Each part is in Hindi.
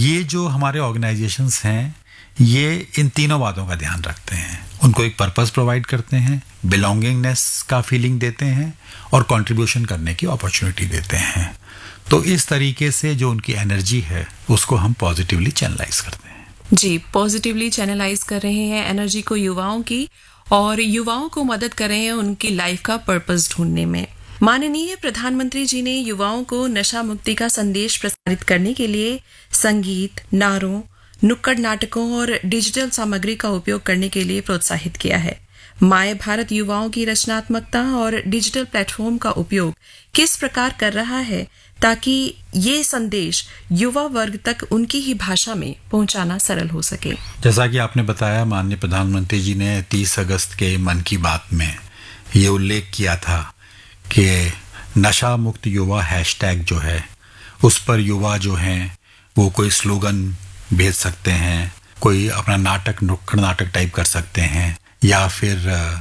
ये जो हमारे ऑर्गेनाइजेशंस हैं ये इन तीनों बातों का ध्यान रखते हैं। उनको एक पर्पस प्रोवाइड करते हैं, बिलोंगिंगनेस का फीलिंग देते हैं और कंट्रीब्यूशन करने की अपॉर्चुनिटी देते हैं। तो इस तरीके से जो उनकी एनर्जी है उसको हम पॉजिटिवली चैनलाइज करते हैं। जी, पॉजिटिवली चैनलाइज कर रहे हैं एनर्जी को युवाओं की, और युवाओं को मदद कर रहे हैं उनकी लाइफ का पर्पस ढूंढने में। माननीय प्रधानमंत्री जी ने युवाओं को नशा मुक्ति का संदेश प्रसारित करने के लिए संगीत, नारों, नुक्कड़ नाटकों और डिजिटल सामग्री का उपयोग करने के लिए प्रोत्साहित किया है। माय भारत युवाओं की रचनात्मकता और डिजिटल प्लेटफॉर्म का उपयोग किस प्रकार कर रहा है ताकि ये संदेश युवा वर्ग तक उनकी ही भाषा में पहुंचाना सरल हो सके। जैसा कि आपने बताया, माननीय प्रधानमंत्री जी ने 30 अगस्त के मन की बात में ये उल्लेख किया था कि नशा मुक्त युवा हैशटैग जो है उस पर युवा जो हैं वो कोई स्लोगन भेज सकते हैं, कोई अपना नाटक, नुक्कड़ नाटक टाइप कर सकते हैं, या फिर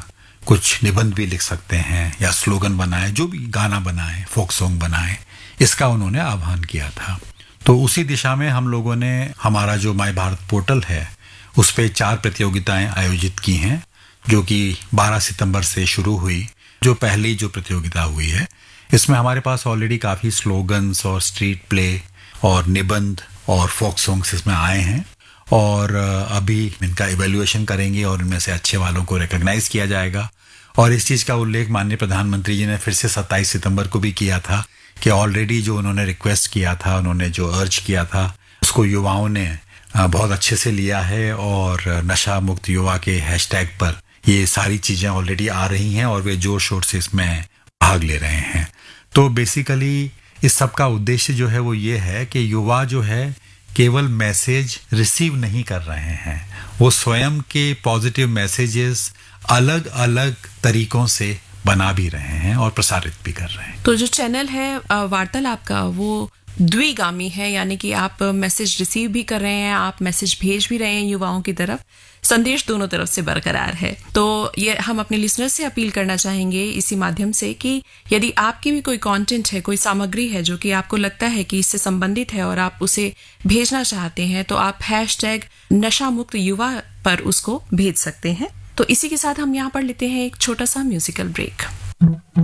कुछ निबंध भी लिख सकते हैं, या स्लोगन बनाए, जो भी गाना बनाए, फोक सॉन्ग बनाए। इसका उन्होंने आह्वान किया था। तो उसी दिशा में हम लोगों ने हमारा जो माय भारत पोर्टल है उस पर 4 प्रतियोगिताएं आयोजित की हैं, जो कि 12 सितंबर से शुरू हुई। जो पहली जो प्रतियोगिता हुई है इसमें हमारे पास ऑलरेडी काफ़ी स्लोगन्स और स्ट्रीट प्ले और निबंध और फोक सॉन्ग्स इसमें आए हैं, और अभी इनका इवैल्यूएशन करेंगे और इनमें से अच्छे वालों को रिकॉग्नाइज किया जाएगा। और इस चीज़ का उल्लेख माननीय प्रधानमंत्री जी ने फिर से 27 सितंबर को भी किया था कि ऑलरेडी जो उन्होंने रिक्वेस्ट किया था, उन्होंने जो अर्ज किया था, उसको युवाओं ने बहुत अच्छे से लिया है, और नशा मुक्त युवा के हैशटैग पर ये सारी चीज़ें ऑलरेडी आ रही हैं और वे जोर शोर से इसमें भाग ले रहे हैं। तो बेसिकली इस सब का उद्देश्य जो है वो ये है कि युवा जो है केवल मैसेज रिसीव नहीं कर रहे हैं, वो स्वयं के पॉजिटिव मैसेजेस अलग अलग तरीकों से बना भी रहे हैं और प्रसारित भी कर रहे हैं। तो जो चैनल है वार्तालाप का वो द्विगामी है, यानी कि आप मैसेज रिसीव भी कर रहे हैं, आप मैसेज भेज भी रहे हैं युवाओं की तरफ, संदेश दोनों तरफ से बरकरार है। तो ये हम अपने लिसनर से अपील करना चाहेंगे इसी माध्यम से कि यदि आपकी भी कोई कंटेंट है, कोई सामग्री है जो कि आपको लगता है कि इससे संबंधित है और आप उसे भेजना चाहते हैं, तो आप #नशा मुक्त युवा पर उसको भेज सकते हैं। तो इसी के साथ हम यहाँ पर लेते हैं एक छोटा सा म्यूजिकल ब्रेक।